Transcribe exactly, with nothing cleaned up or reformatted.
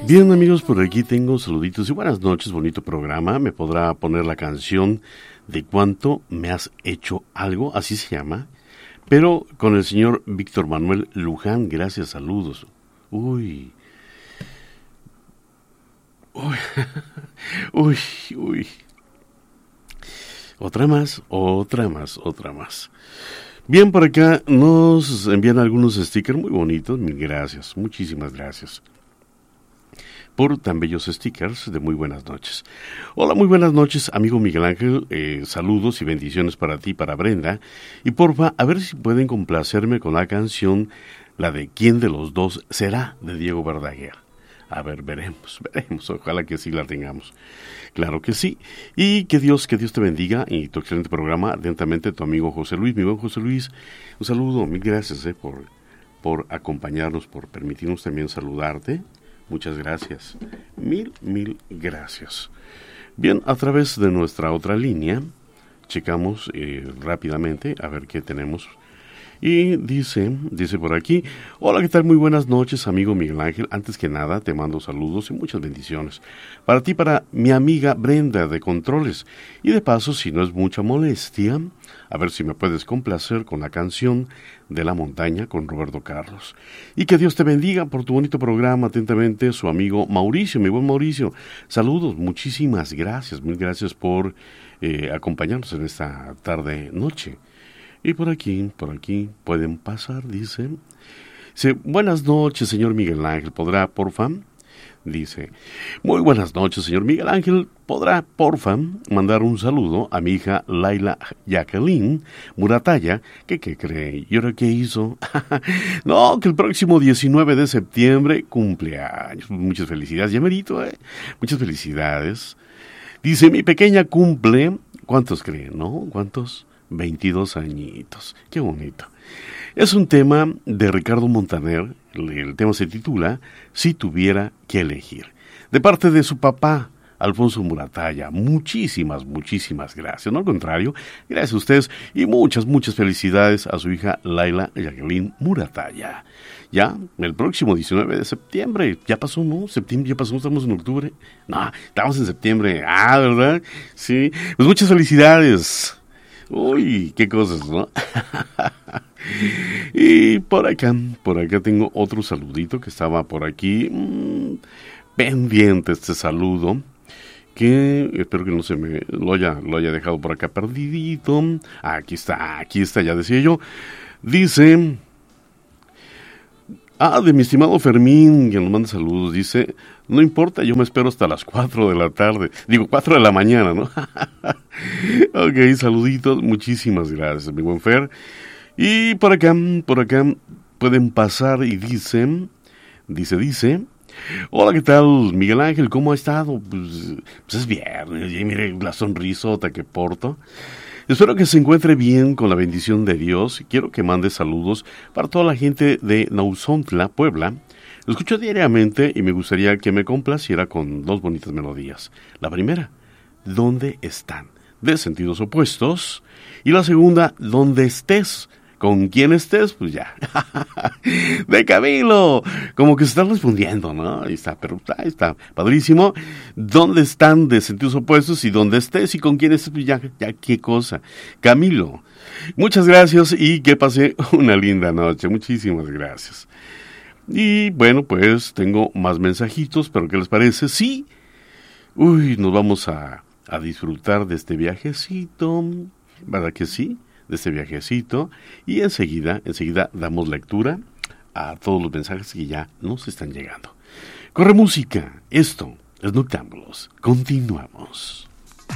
Bien, amigos, por aquí tengo saluditos y buenas noches, bonito programa. Me podrá poner la canción de Cuánto me has hecho algo, así se llama, pero con el señor Víctor Manuel Luján. Gracias, saludos. Uy. Uy. Uy, uy. Otra más, otra más, otra más. Bien, por acá nos envían algunos stickers muy bonitos. Mil gracias, muchísimas gracias por tan bellos stickers de muy buenas noches. Hola, muy buenas noches, amigo Miguel Ángel. Eh, saludos y bendiciones para ti, para Brenda. Y porfa, a ver si pueden complacerme con la canción, la de ¿Quién de los dos será?, de Diego Verdaguer. A ver, veremos, veremos, ojalá que sí la tengamos. Claro que sí. Y que Dios, que Dios te bendiga y tu excelente programa. Atentamente, tu amigo José Luis. Mi buen José Luis, un saludo, mil gracias eh, por, por acompañarnos, por permitirnos también saludarte. Muchas gracias. Mil, mil gracias. Bien, a través de nuestra otra línea, checamos eh, rápidamente a ver qué tenemos. Y dice, dice por aquí: hola, ¿qué tal? Muy buenas noches, amigo Miguel Ángel. Antes que nada, te mando saludos y muchas bendiciones. Para ti, para mi amiga Brenda de Controles. Y de paso, si no es mucha molestia, a ver si me puedes complacer con la canción de La Montaña con Roberto Carlos. Y que Dios te bendiga por tu bonito programa. Atentamente, su amigo Mauricio, mi buen Mauricio. Saludos, muchísimas gracias, mil gracias por eh, acompañarnos en esta tarde-noche. Y por aquí, por aquí, pueden pasar, dice. Dice, buenas noches, señor Miguel Ángel, ¿podrá, porfa? Dice, muy buenas noches, señor Miguel Ángel, ¿podrá, porfa, mandar un saludo a mi hija Laila Jacqueline Muratalla? ¿Qué, qué cree? ¿Y ahora qué hizo? No, que el próximo diecinueve de septiembre cumpleaños. Muchas felicidades, ya merito, ¿eh? Muchas felicidades. Dice, mi pequeña cumple, ¿cuántos creen, no? ¿Cuántos? veintidós añitos, qué bonito. Es un tema de Ricardo Montaner, el tema se titula Si tuviera que elegir, de parte de su papá, Alfonso Muratalla. Muchísimas, muchísimas gracias, no al contrario, gracias a ustedes y muchas, muchas felicidades a su hija Laila Jacqueline Muratalla. Ya, el próximo diecinueve de septiembre, ya pasó, ¿no? Septiembre, ya pasó, estamos en octubre. No, estamos en septiembre, ah, ¿verdad? Sí, pues muchas felicidades. Uy, qué cosas, ¿no? Y por acá, por acá tengo otro saludito que estaba por aquí. Mmm, pendiente este saludo, que espero que no se me lo haya, lo haya dejado por acá perdidito. Aquí está, aquí está, ya decía yo. Dice... Ah, de mi estimado Fermín, que nos manda saludos, dice, no importa, yo me espero hasta las cuatro de la tarde, digo, cuatro de la mañana, ¿no? Ok, saluditos, muchísimas gracias, mi buen Fer. Y por acá, por acá, pueden pasar y dicen, dice, dice, hola, ¿qué tal, Miguel Ángel? ¿Cómo ha estado? Pues, pues es viernes, y mire la sonrisota que porto. Espero que se encuentre bien con la bendición de Dios. Quiero que mande saludos para toda la gente de Nauzontla, Puebla. Lo escucho diariamente y me gustaría que me complaciera con dos bonitas melodías. La primera, ¿dónde están?, de sentidos opuestos. Y la segunda, ¿dónde estés? Con quién estés, pues ya. De Camilo. Como que se están respondiendo, ¿no? Ahí está, pero ahí está, padrísimo. ¿Dónde están, de sentidos opuestos? Y dónde estés y con quién estés, pues ya, ya qué cosa. Camilo, muchas gracias y que pase una linda noche. Muchísimas gracias. Y bueno, pues tengo más mensajitos, pero ¿qué les parece? Sí. Uy, nos vamos a, a disfrutar de este viajecito. ¿Verdad que sí? De este viajecito, y enseguida, enseguida damos lectura a todos los mensajes que ya nos están llegando. Corre música, esto es Noctámbulos, continuamos.